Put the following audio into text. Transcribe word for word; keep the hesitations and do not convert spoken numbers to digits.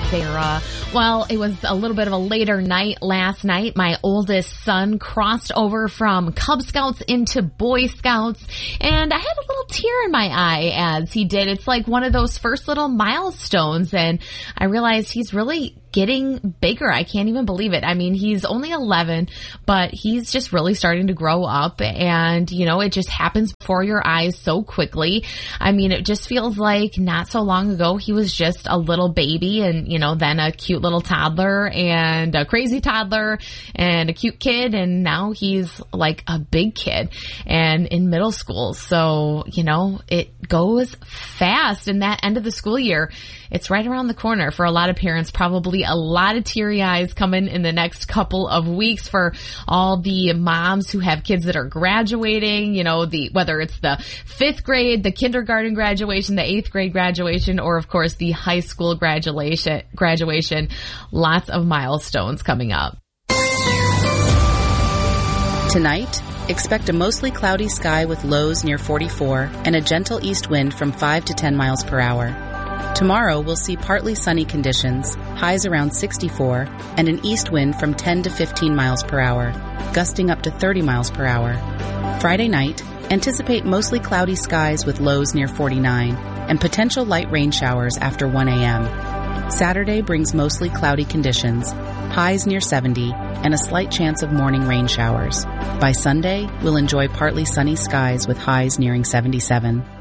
Sarah. Well, it was a little bit of a later night last night. My oldest son crossed over from Cub Scouts into Boy Scouts, and I had a little tear in my eye as he did. It's like one of those first little milestones, and I realized he's really getting bigger. I can't even believe it. I mean, he's only eleven, but he's just really starting to grow up, and, you know, it just happens before your eyes so quickly. I mean, it just feels like not so long ago he was just a little baby, and, you know, then a cute little toddler and a crazy toddler and a cute kid, and now he's like a big kid and in middle school. So, you know, it goes fast, and that end of the school year, it's right around the corner for a lot of parents. Probably a lot of teary eyes coming in the next couple of weeks for all the moms who have kids that are graduating, you know, the whether it's the fifth grade, the kindergarten graduation, the eighth grade graduation, or of course the high school graduation, graduation. Lots of milestones coming up. Tonight, expect a mostly cloudy sky with lows near forty-four and a gentle east wind from five to ten miles per hour. Tomorrow, we'll see partly sunny conditions, highs around sixty-four, and an east wind from ten to fifteen miles per hour, gusting up to thirty miles per hour. Friday night, anticipate mostly cloudy skies with lows near forty-nine and potential light rain showers after one a.m. Saturday brings mostly cloudy conditions, highs near seventy, and a slight chance of morning rain showers. By Sunday, we'll enjoy partly sunny skies with highs nearing seventy-seven.